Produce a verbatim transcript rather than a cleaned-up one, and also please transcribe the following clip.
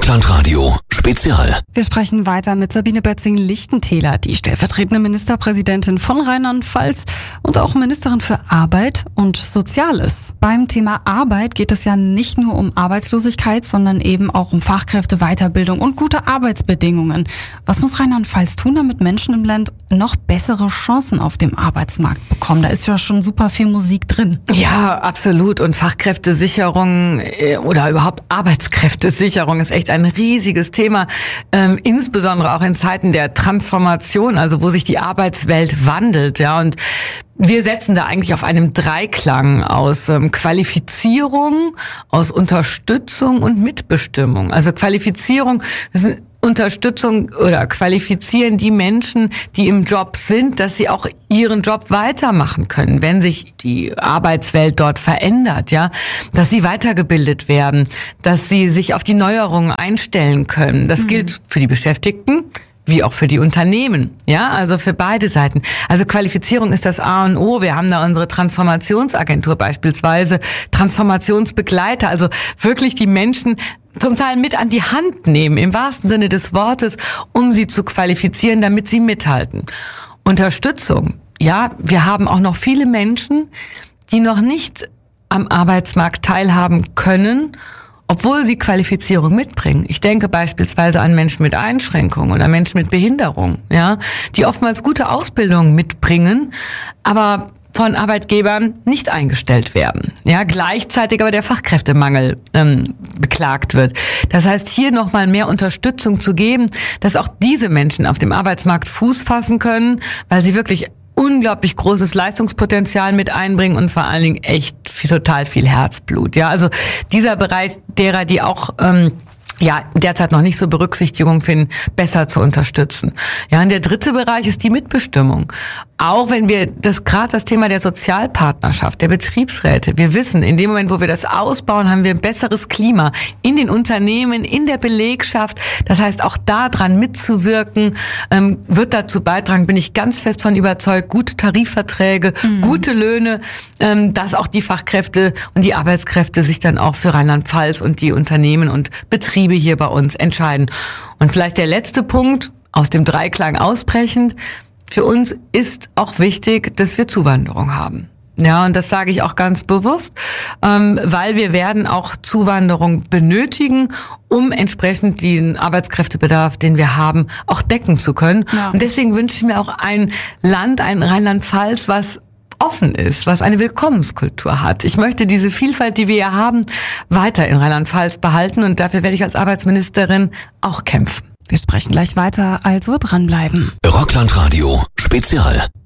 Rockland-Radio Spezial. Wir sprechen weiter mit Sabine Betzing-Lichtentäler, die stellvertretende Ministerpräsidentin von Rheinland-Pfalz und auch Ministerin für Arbeit und Soziales. Beim Thema Arbeit geht es ja nicht nur um Arbeitslosigkeit, sondern eben auch um Fachkräfte, Weiterbildung und gute Arbeitsbedingungen. Was muss Rheinland-Pfalz tun, damit Menschen im Land noch bessere Chancen auf dem Arbeitsmarkt bekommen? Da ist ja schon super viel Musik drin. Ja, absolut. Und Fachkräftesicherung oder überhaupt Arbeitskräftesicherung ist echt ein riesiges Thema, ähm, insbesondere auch in Zeiten der Transformation, also wo sich die Arbeitswelt wandelt, ja, und wir setzen da eigentlich auf einem Dreiklang aus ähm, Qualifizierung, aus Unterstützung und Mitbestimmung. Also Qualifizierung, das ist Unterstützung oder qualifizieren die Menschen, die im Job sind, dass sie auch ihren Job weitermachen können, wenn sich die Arbeitswelt dort verändert, ja, dass sie weitergebildet werden, dass sie sich auf die Neuerungen einstellen können. Das mhm. gilt für die Beschäftigten wie auch für die Unternehmen, ja, also für beide Seiten. Also Qualifizierung ist das A und O. Wir haben da unsere Transformationsagentur beispielsweise, Transformationsbegleiter, also wirklich die Menschen zum Teil mit an die Hand nehmen, im wahrsten Sinne des Wortes, um sie zu qualifizieren, damit sie mithalten. Unterstützung. Ja, wir haben auch noch viele Menschen, die noch nicht am Arbeitsmarkt teilhaben können, obwohl sie Qualifizierung mitbringen. Ich denke beispielsweise an Menschen mit Einschränkungen oder Menschen mit Behinderung, ja, die oftmals gute Ausbildung mitbringen, aber von Arbeitgebern nicht eingestellt werden. Ja, gleichzeitig aber der Fachkräftemangel ähm, beklagt wird. Das heißt, hier nochmal mehr Unterstützung zu geben, dass auch diese Menschen auf dem Arbeitsmarkt Fuß fassen können, weil sie wirklich unglaublich großes Leistungspotenzial mit einbringen und vor allen Dingen echt viel, total viel Herzblut. Ja, also dieser Bereich derer, die auch ähm, ja derzeit noch nicht so Berücksichtigung finden, besser zu unterstützen. Ja, und der dritte Bereich ist die Mitbestimmung. Auch wenn wir das gerade das Thema der Sozialpartnerschaft, der Betriebsräte, wir wissen, in dem Moment, wo wir das ausbauen, haben wir ein besseres Klima in den Unternehmen, in der Belegschaft. Das heißt, auch daran mitzuwirken, ähm, wird dazu beitragen, bin ich ganz fest von überzeugt, gute Tarifverträge, mhm. gute Löhne, ähm, dass auch die Fachkräfte und die Arbeitskräfte sich dann auch für Rheinland-Pfalz und die Unternehmen und Betriebe hier bei uns entscheiden. Und vielleicht der letzte Punkt, aus dem Dreiklang ausbrechend, für uns ist auch wichtig, dass wir Zuwanderung haben. Ja, und das sage ich auch ganz bewusst, ähm, weil wir werden auch Zuwanderung benötigen, um entsprechend den Arbeitskräftebedarf, den wir haben, auch decken zu können. Ja. Und deswegen wünsche ich mir auch ein Land, ein Rheinland-Pfalz, was offen ist, was eine Willkommenskultur hat. Ich möchte diese Vielfalt, die wir ja haben, weiter in Rheinland-Pfalz behalten und dafür werde ich als Arbeitsministerin auch kämpfen. Wir sprechen gleich weiter, also dranbleiben. Rockland-Radio Spezial.